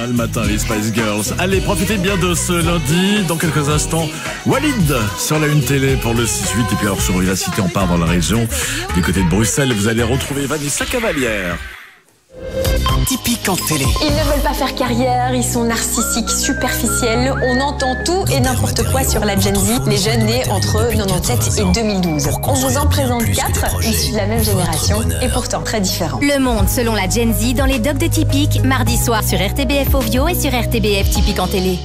le matin, les Spice Girls. Allez, profitez bien de ce lundi. Dans quelques instants, Walid sur la Une Télé pour le 6-8. Et puis alors sur la Cité, on part dans la région. Du côté de Bruxelles, vous allez retrouver Vanessa Cavalière. Typique en télé. Ils ne veulent pas faire carrière, ils sont narcissiques, superficiels. On entend tout et n'importe quoi sur la Gen Z, les jeunes nés entre 97 et 2012. On vous en présente 4, issus de la même génération et pourtant très différents. Le Monde selon la Gen Z dans les docs de Typique, mardi soir sur RTBF Ovio et sur RTBF Typique en télé.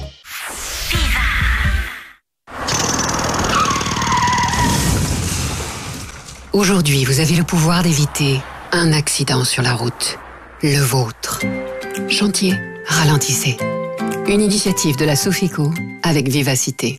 Aujourd'hui, vous avez le pouvoir d'éviter un accident sur la route. Le vôtre. Chantier, ralentissez. Une initiative de la Sofico avec vivacité.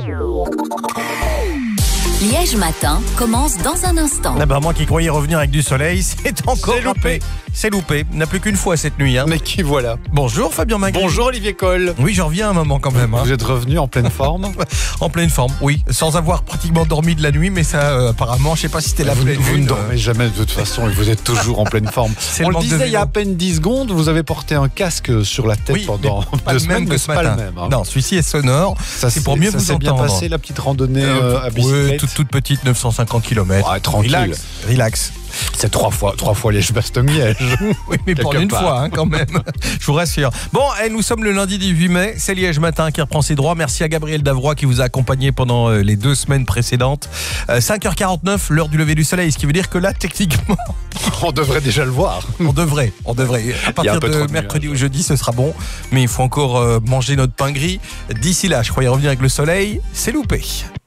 Liège Matin commence dans un instant. Ah bah, moi qui croyais revenir avec du soleil, c'est encore loupé. C'est loupé. N'a plus qu'une fois cette nuit. Mais qui voilà. Bonjour Fabien Magri. Bonjour Olivier Coll. Oui, j'en reviens un moment quand même. Vous êtes revenu en pleine forme. En pleine forme, oui. Sans avoir pratiquement dormi de la nuit, mais ça, apparemment, je sais pas si c'était la pleine Vous lune. ne dormez jamais de toute façon et vous êtes toujours en pleine forme. On le disait il y a à peine 10 secondes, vous avez porté un casque sur la tête pendant 2 semaines, mais c'est pas le même. Non, celui-ci est sonore. C'est pour mieux vous entendre. Ça s'est bien passé la petite randonnée à bicyclette. Oui, toute petite, 950 km. Ouais, tranquille. Relax. C'est 3 fois Liège-Bastogne-Liège. Oui, mais pour une fois, quand même. Je vous rassure. Bon, nous sommes le lundi 18 mai. C'est Liège Matin qui reprend ses droits. Merci à Gabriel Davroy qui vous a accompagné pendant les 2 semaines précédentes. 5h49, l'heure du lever du soleil. Ce qui veut dire que là, techniquement... On devrait déjà le voir. On devrait. À partir de mercredi ou jeudi, ce sera bon. Mais il faut encore manger notre pain gris. D'ici là, je croyais revenir avec le soleil. C'est loupé.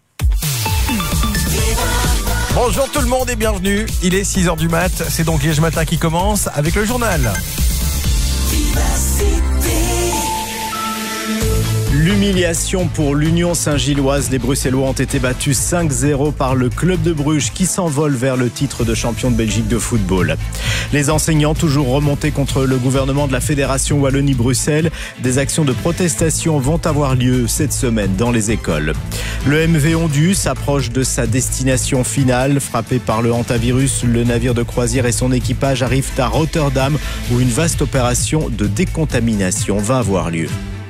Bonjour tout le monde et bienvenue. Il est 6h du mat. C'est donc Liège Matin qui commence avec le journal. L'humiliation pour l'Union Saint-Gilloise. Les Bruxellois ont été battus 5-0 par le club de Bruges qui s'envole vers le titre de champion de Belgique de football. Les enseignants toujours remontés contre le gouvernement de la Fédération Wallonie-Bruxelles. Des actions de protestation vont avoir lieu cette semaine dans les écoles. Le MV Ondu s'approche de sa destination finale. Frappé par le hantavirus, le navire de croisière et son équipage arrivent à Rotterdam où une vaste opération de décontamination va avoir lieu.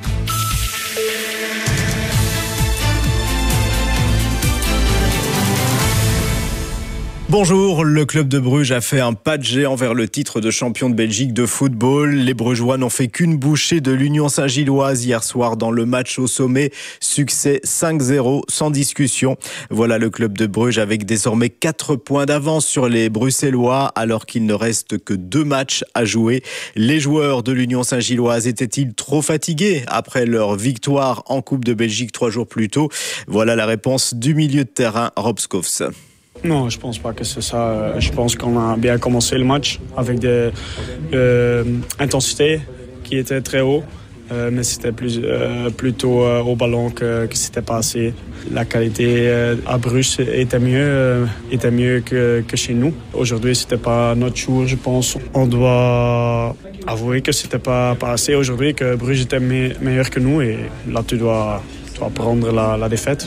Bonjour, le club de Bruges a fait un pas de géant vers le titre de champion de Belgique de football. Les Brugeois n'ont fait qu'une bouchée de l'Union Saint-Gilloise hier soir dans le match au sommet. Succès 5-0 sans discussion. Voilà le club de Bruges avec désormais 4 points d'avance sur les Bruxellois alors qu'il ne reste que 2 matchs à jouer. Les joueurs de l'Union Saint-Gilloise étaient-ils trop fatigués après leur victoire en Coupe de Belgique 3 jours plus tôt? Voilà la réponse du milieu de terrain, Rob Schoofs. Non, je pense pas que c'est ça. Je pense qu'on a bien commencé le match avec des intensités qui étaient très haut, mais c'était plutôt au ballon que c'était pas assez. La qualité à Bruges était mieux que chez nous. Aujourd'hui, c'était pas notre jour, je pense. On doit avouer que c'était pas assez aujourd'hui, que Bruges était meilleur que nous et là tu dois prendre la défaite.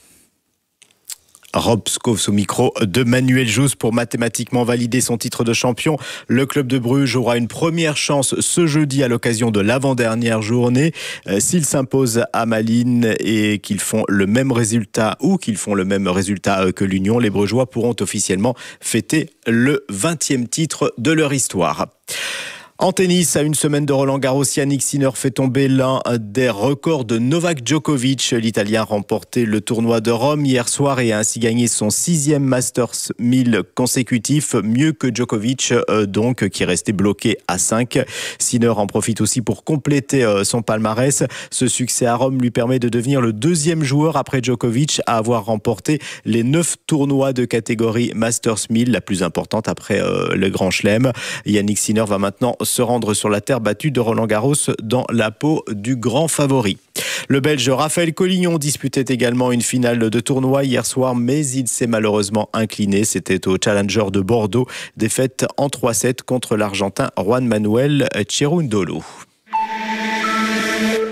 Rob Schoofs au micro de Manuel Jousse pour mathématiquement valider son titre de champion. Le club de Bruges aura une première chance ce jeudi à l'occasion de l'avant-dernière journée. S'ils s'imposent à Malines et qu'ils font le même résultat que l'Union, les Brugeois pourront officiellement fêter le 20e titre de leur histoire. En tennis, à une semaine de Roland-Garros, Yannick Sinner fait tomber l'un des records de Novak Djokovic. L'Italien a remporté le tournoi de Rome hier soir et a ainsi gagné son 6e Masters 1000 consécutif, mieux que Djokovic, qui restait bloqué à 5. Sinner en profite aussi pour compléter son palmarès. Ce succès à Rome lui permet de devenir le 2e joueur après Djokovic à avoir remporté les 9 tournois de catégorie Masters 1000, la plus importante après le Grand Chelem. Yannick Sinner va maintenant se rendre sur la terre battue de Roland-Garros dans la peau du grand favori. Le Belge Raphaël Collignon disputait également une finale de tournoi hier soir, mais il s'est malheureusement incliné. C'était au Challenger de Bordeaux, défaite en 3-7 contre l'Argentin Juan Manuel Cherundolo.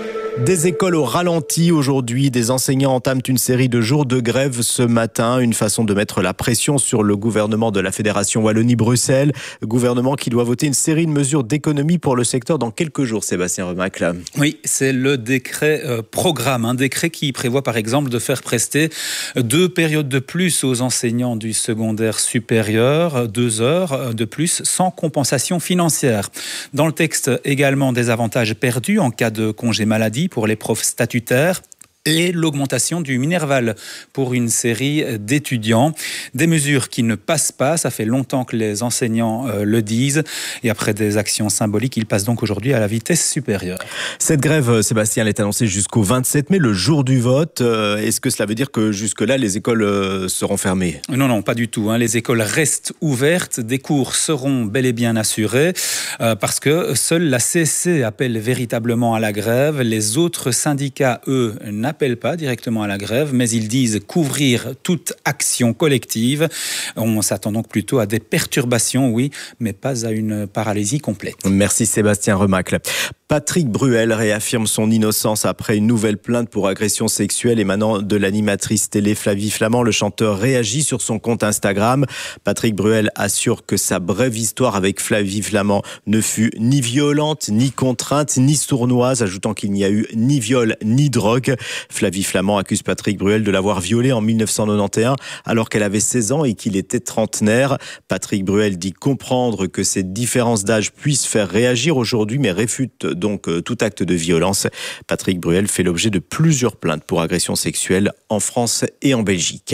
Des écoles au ralenti aujourd'hui. Des enseignants entament une série de jours de grève ce matin. Une façon de mettre la pression sur le gouvernement de la Fédération Wallonie-Bruxelles. Gouvernement qui doit voter une série de mesures d'économie pour le secteur dans quelques jours, Sébastien Remacle. Oui, c'est le décret programme. Un décret qui prévoit par exemple de faire prester 2 périodes de plus aux enseignants du secondaire supérieur, 2 heures de plus sans compensation financière. Dans le texte également des avantages perdus en cas de congé maladie pour les profs statutaires et l'augmentation du Minerval pour une série d'étudiants. Des mesures qui ne passent pas, ça fait longtemps que les enseignants le disent. Et après des actions symboliques, ils passent donc aujourd'hui à la vitesse supérieure. Cette grève, Sébastien, elle est annoncée jusqu'au 27 mai, le jour du vote. Est-ce que cela veut dire que jusque-là, les écoles seront fermées ? Non, pas du tout. Les écoles restent ouvertes. Des cours seront bel et bien assurés parce que seule la CSC appelle véritablement à la grève. Les autres syndicats, eux, n'appellent pas directement à la grève, mais ils disent couvrir toute action collective. On s'attend donc plutôt à des perturbations, oui, mais pas à une paralysie complète. Merci Sébastien Remacle. Patrick Bruel réaffirme son innocence après une nouvelle plainte pour agression sexuelle émanant de l'animatrice télé Flavie Flament. Le chanteur réagit sur son compte Instagram. Patrick Bruel assure que sa brève histoire avec Flavie Flament ne fut ni violente, ni contrainte, ni sournoise, ajoutant qu'il n'y a eu ni viol, ni drogue. Flavie Flament accuse Patrick Bruel de l'avoir violée en 1991 alors qu'elle avait 16 ans et qu'il était trentenaire. Patrick Bruel dit comprendre que ces différences d'âge puissent faire réagir aujourd'hui, mais réfute donc tout acte de violence. Patrick Bruel fait l'objet de plusieurs plaintes pour agression sexuelle en France et en Belgique.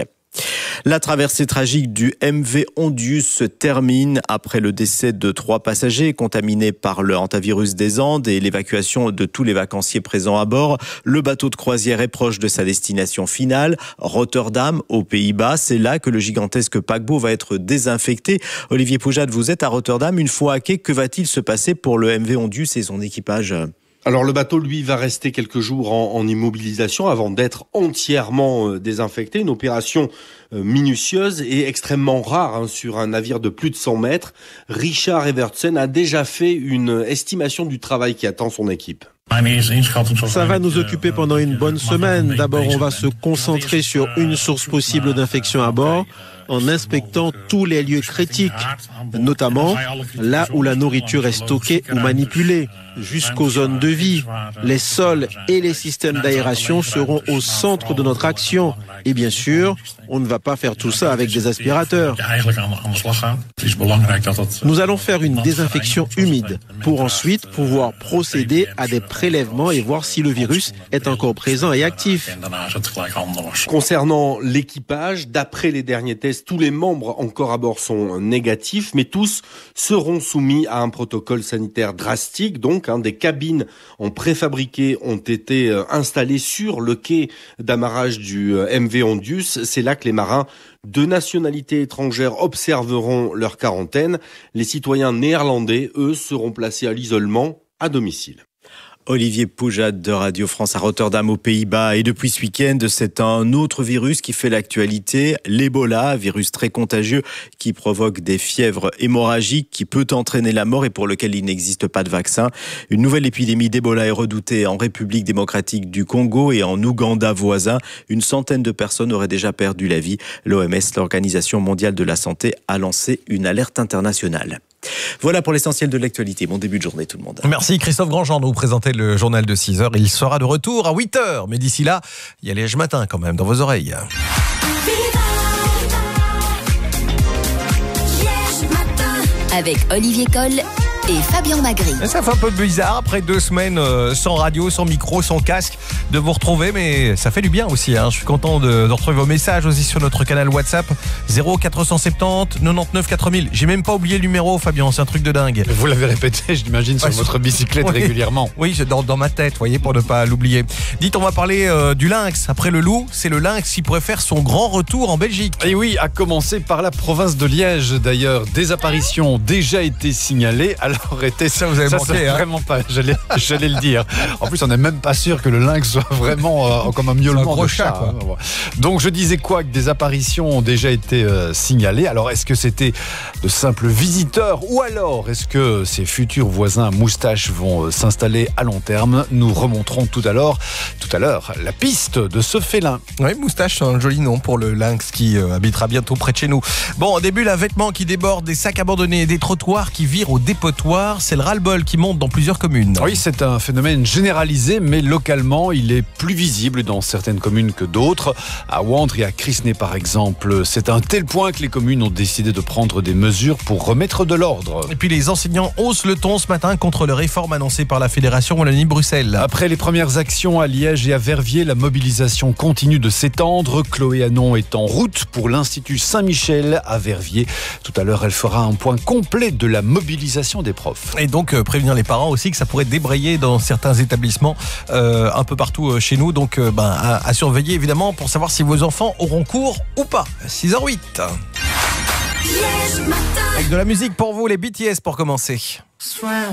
La traversée tragique du MV Ondius se termine après le décès de 3 passagers contaminés par le hantavirus des Andes et l'évacuation de tous les vacanciers présents à bord. Le bateau de croisière est proche de sa destination finale, Rotterdam, aux Pays-Bas. C'est là que le gigantesque paquebot va être désinfecté. Olivier Poujade, vous êtes à Rotterdam. Une fois à quai, que va-t-il se passer pour le MV Ondius et son équipage ? Alors le bateau, lui, va rester quelques jours en immobilisation avant d'être entièrement désinfecté. Une opération minutieuse et extrêmement rare sur un navire de plus de 100 mètres. Richard Evertsen a déjà fait une estimation du travail qui attend son équipe. Ça va nous occuper pendant une bonne semaine. D'abord, on va se concentrer sur une source possible d'infection à bord en inspectant tous les lieux critiques, notamment là où la nourriture est stockée ou manipulée, jusqu'aux zones de vie. Les sols et les systèmes d'aération seront au centre de notre action. Et bien sûr, on ne va pas faire tout ça avec des aspirateurs. Nous allons faire une désinfection humide pour ensuite pouvoir procéder à des prélèvements et voir si le virus est encore présent et actif. Concernant l'équipage, d'après les derniers tests, tous les membres encore à bord sont négatifs, mais tous seront soumis à un protocole sanitaire drastique. Donc, des cabines en préfabriqué ont été installées sur le quai d'amarrage du MV Ondius. C'est là que les marins de nationalité étrangère observeront leur quarantaine. Les citoyens néerlandais, eux, seront placés à l'isolement à domicile. Olivier Poujade de Radio France à Rotterdam aux Pays-Bas. Et depuis ce week-end, c'est un autre virus qui fait l'actualité, l'Ebola, virus très contagieux qui provoque des fièvres hémorragiques, qui peut entraîner la mort et pour lequel il n'existe pas de vaccin. Une nouvelle épidémie d'Ebola est redoutée en République démocratique du Congo et en Ouganda voisin. Une centaine de personnes auraient déjà perdu la vie. L'OMS, l'Organisation mondiale de la santé, a lancé une alerte internationale. Voilà pour l'essentiel de l'actualité. Bon début de journée tout le monde. Merci Christophe Grandjean de vous présenter le journal de 6h. Il sera de retour à 8h. Mais d'ici là, il y a Liège Matin quand même dans vos oreilles. Avec Olivier Coll et Fabien Magri. Ça fait un peu bizarre après 2 semaines sans radio, sans micro, sans casque de vous retrouver, mais ça fait du bien aussi. Je suis content de retrouver vos messages aussi sur notre canal WhatsApp 0470 99 4000. J'ai même pas oublié le numéro, Fabien, c'est un truc de dingue. Vous l'avez répété, j'imagine, sur votre bicyclette régulièrement. Oui, dans ma tête, voyez, pour ne pas l'oublier. Dites, on va parler du lynx. Après le loup, c'est le lynx qui pourrait faire son grand retour en Belgique. Et oui, à commencer par la province de Liège d'ailleurs. Des apparitions ont déjà été signalées. À alors été. Ça, vous avez manqué, hein. Vraiment pas, j'allais le dire. En plus, on n'est même pas sûr que le lynx soit vraiment comme un miaulement de chat. Quoi. Donc, je disais quoi, que des apparitions ont déjà été signalées. Alors, est-ce que c'était de simples visiteurs ou alors est-ce que ces futurs voisins moustaches vont s'installer à long terme? Nous remonterons tout à l'heure la piste de ce félin. Oui, moustache, c'est un joli nom pour le lynx qui habitera bientôt près de chez nous. Bon, au début, la vêtement qui déborde, des sacs abandonnés, des trottoirs qui virent au dépotoir, c'est le ras-le-bol qui monte dans plusieurs communes. Oui, c'est un phénomène généralisé, mais localement, il est plus visible dans certaines communes que d'autres. À Wandre et à Crisnay, par exemple, c'est à un tel point que les communes ont décidé de prendre des mesures pour remettre de l'ordre. Et puis les enseignants haussent le ton ce matin contre les réformes annoncées par la Fédération Wallonie-Bruxelles. Après les premières actions à Liège et à Verviers, la mobilisation continue de s'étendre. Chloé Hanon est en route pour l'Institut Saint-Michel à Verviers. Tout à l'heure, elle fera un point complet de la mobilisation des profs. Et donc prévenir les parents aussi que ça pourrait débrayer dans certains établissements un peu partout chez nous. Donc à surveiller évidemment pour savoir si vos enfants auront cours ou pas. 6h08. Avec de la musique pour vous, les BTS pour commencer.